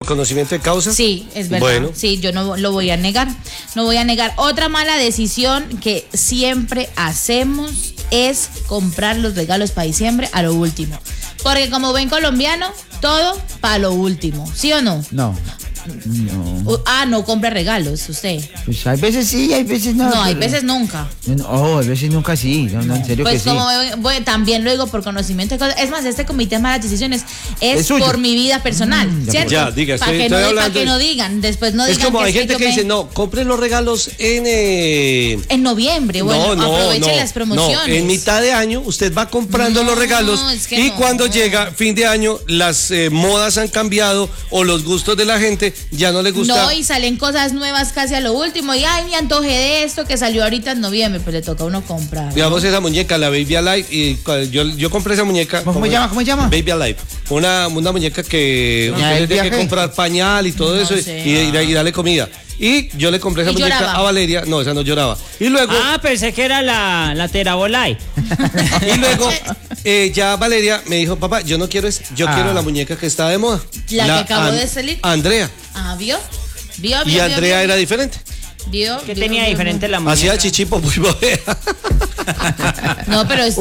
conocimiento de causa. Sí, es verdad. Bueno. Sí, yo no lo voy a negar. No voy a negar. Otra mala decisión que siempre hacemos es comprar los regalos para diciembre a lo último. Porque como buen colombiano, todo para lo último. ¿Sí o no? No. No compra regalos usted. Pues hay veces sí, hay veces no. No, hay veces nunca. No, hay veces nunca sí. No, en serio pues que sí. Como también lo digo por conocimiento de cosas. Es más, este comité de malas decisiones es suyo. por mi vida personal, ¿cierto? Ya, diga, para que, hablando que no digan, después no digan. Es como hay gente que yo dice, no, compren los regalos en noviembre, bueno, aprovechen las promociones. No, en mitad de año usted va comprando los regalos y cuando llega fin de año las modas han cambiado o los gustos de la gente ya no le gusta. No, y salen cosas nuevas casi a lo último y me antojé de esto que salió ahorita en noviembre, pues le toca a uno comprar. Digamos esa muñeca, la Baby Alive, y yo compré esa muñeca. ¿Cómo se llama? Baby Alive. Una muñeca que usted tiene que comprar pañal y todo eso y darle comida. Y yo le compré esa muñeca lloraba a Valeria. No, esa no lloraba. Y luego. Pensé que era la Terabolay. Y luego ya Valeria me dijo, papá, yo no quiero esa, yo quiero la muñeca que está de moda. La que acabó de salir. Andrea. ¿Vio? Y Andrea era diferente. ¿Qué tenía diferente la muñeca? Hacía chichipo muy bobea. No, pero es. Más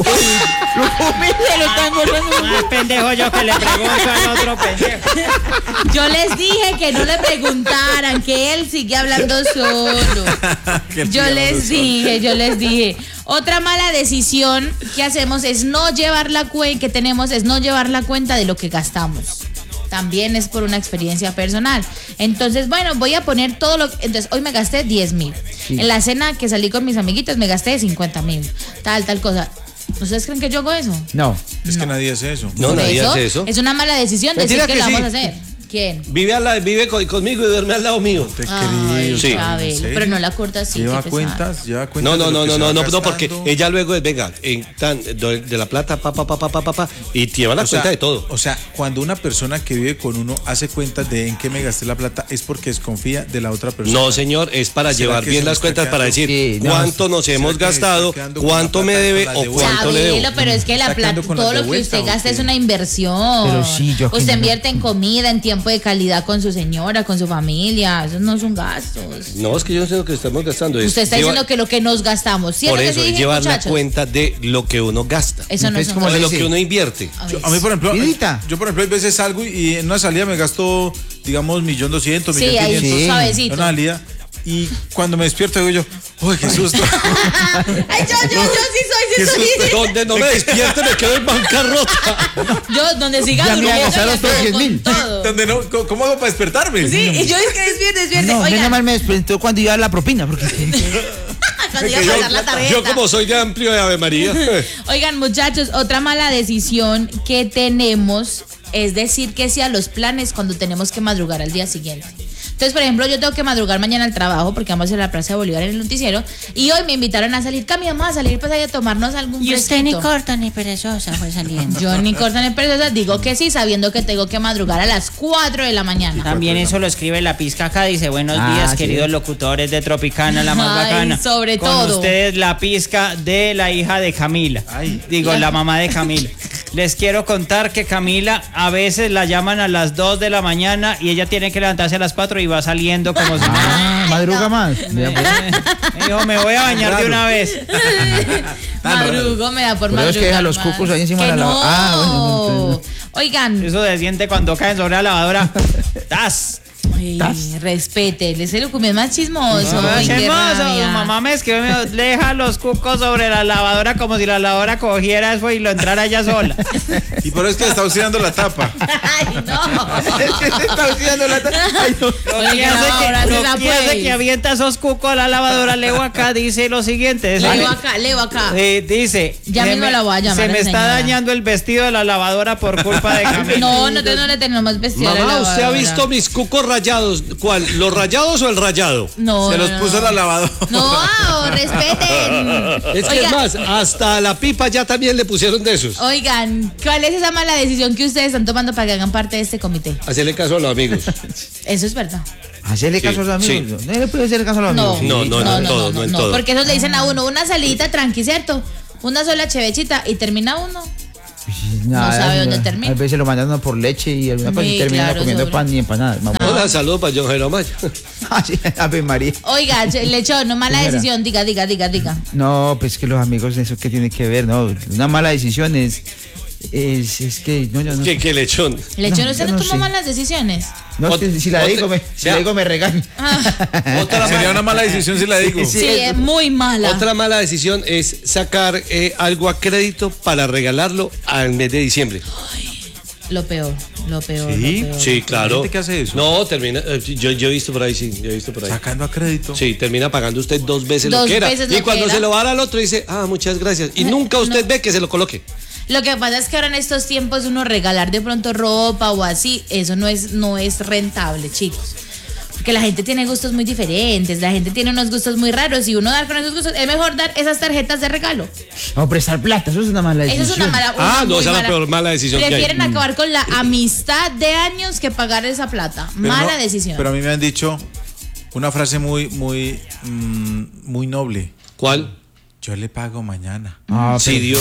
pendejo yo que le pregunto al otro pendejo. Yo les dije que no le preguntaran, que él sigue hablando solo. Yo les dije. Otra mala decisión que hacemos es no llevar la cuenta de lo que gastamos. También es por una experiencia personal. Entonces, bueno, voy a poner todo lo. Entonces, hoy me gasté 10,000. Sí. En la cena que salí con mis amiguitos me gasté 50,000. Tal cosa. ¿Ustedes creen que yo hago eso? No. Es que nadie hace eso. No, nadie hace eso. Es una mala decisión decir que lo vamos a hacer. ¿Quién? Vive conmigo y duerme al lado mío. Te creo. Sí. Pero no la corta así. Lleva cuentas. No, porque ella luego es, venga, de la plata, y lleva la cuenta de todo. O sea, cuando una persona que vive con uno hace cuentas de en qué me gasté la plata, es porque desconfía de la otra persona. No, señor, es para llevar bien las cuentas, para decir cuánto nos hemos gastado, cuánto me debe o cuánto le debo. Pero es que la plata, todo lo que usted gasta es una inversión. Pero sí, usted invierte en comida, en tiempo de calidad con su señora, con su familia. Esos no son gastos. No, es que yo no sé lo que estamos gastando. Usted está diciendo que lo que nos gastamos. ¿Sí? Por es eso, que es llevar la cuenta de lo que uno gasta. Eso no es como de lo que uno invierte. A mí, por ejemplo, hay veces salgo y en una salida me gasto, digamos, 1.200.000, 1.500.000. Sí, ahí suavecito. Una salida. Y cuando me despierto digo yo, ¡uy, qué susto! Ay, yo sí soy. Donde no me despierte me quedo en bancarrota. Yo, donde siga durmiendo, con todo. Donde no, ¿cómo hago para despertarme? Sí, y yo es que despierte. No, yo nada más me despertó cuando iba a la propina, porque... cuando iba a pasar la tarjeta. Yo como soy de amplio de Ave María. Oigan, muchachos, otra mala decisión que tenemos es decir que sí a los planes cuando tenemos que madrugar al día siguiente. Entonces, por ejemplo, yo tengo que madrugar mañana al trabajo porque vamos a ir a la Plaza de Bolívar en el noticiero y hoy me invitaron a salir. Cami, vamos a salir pues ahí a tomarnos algún fresquito. Y usted ni corta ni perezosa fue saliendo. Yo ni corta ni perezosa, digo que sí, sabiendo que tengo que madrugar a las 4 de la mañana. También eso lo escribe la pizca acá, dice, buenos días, queridos locutores de Tropicana, la más bacana. Sobre con todo. ustedes la pizca de la hija de Camila. La mamá de Camila. Les quiero contar que Camila a veces la llaman a las 2 de la mañana y ella tiene que levantarse a las 4 y va saliendo como si madruga más. Me dijo, me voy a bañar de una vez. Madrugo, me da por madrugar. Pero es que deja los cucos ahí encima de la lavadora. No. Oigan. Eso se siente cuando caen sobre la lavadora. ¡Tas! Respete, ese lo es más chismoso. Mamá me escribió, me dijo, deja los cucos sobre la lavadora como si la lavadora cogiera eso y lo entrara ella sola. Y por eso es que está oxidando la tapa. Ay, no. Es que se está oxidando la tapa. Ay, no. Lo que hace que avienta esos cucos a la lavadora, leo acá, dice lo siguiente. Leo acá. Dice, ya mismo la voy a llamar. Se me está dañando el vestido de la lavadora por culpa de Camila. No le tenemos vestido de la lavadora. ¿Usted ha visto mis cucos rayados? ¿Cuál? ¿Los rayados o el rayado? No. Se los puso a la lavadora. No, respeten. Es que es más, hasta la pipa ya también le pusieron de esos. Oigan, ¿cuál es esa mala decisión que ustedes están tomando para que hagan parte de este comité? Hacerle caso a los amigos. Eso es verdad. ¿Hacerle caso a los amigos? Sí. ¿No le puede hacer caso a los amigos? No, en todo. Porque esos le dicen a uno una salidita tranqui, ¿cierto? Una sola chevechita y termina uno. Nada, no sabe dónde termina. A veces lo mandan uno por leche y alguna cosa y termina claro, comiendo sobre. pan y empanadas. Hola, saludos para John Jairo Mayo. Ave María. Oiga, Lechón, no mala Señora. decisión, diga. No, pues que los amigos, eso que tiene que ver, no. Una mala decisión es que no, yo no. ¿Qué lechón? Lechón, No, ¿usted yo no no toma sé. malas decisiones? No, es que si la digo, me regaño. Sería una mala decisión si la digo. Sí, es muy mala. Otra mala decisión es sacar algo a crédito para regalarlo al mes de diciembre. Lo peor. Sí, claro. ¿Hay gente que hace eso? No, termina. Yo he visto por ahí, sí. Yo he visto por ahí. Sacando a crédito. Sí, termina pagando usted 2 veces lo Dos que era. veces lo Y cuando que era. se lo va a dar al otro dice, muchas gracias. Y nunca usted ve que se lo coloque. Lo que pasa es que ahora en estos tiempos uno regalar de pronto ropa o así, eso no es rentable, chicos. Porque la gente tiene gustos muy diferentes, la gente tiene unos gustos muy raros y uno dar con esos gustos, es mejor dar esas tarjetas de regalo. No, prestar plata, eso es una mala decisión. Eso es una mala No, muy esa es la mala. peor mala decisión que hay. Prefieren acabar con la amistad de años que pagar esa plata. Pero Mala no, decisión. Pero a mí me han dicho una frase muy noble. ¿Cuál? Yo le pago mañana. Sí, Dios.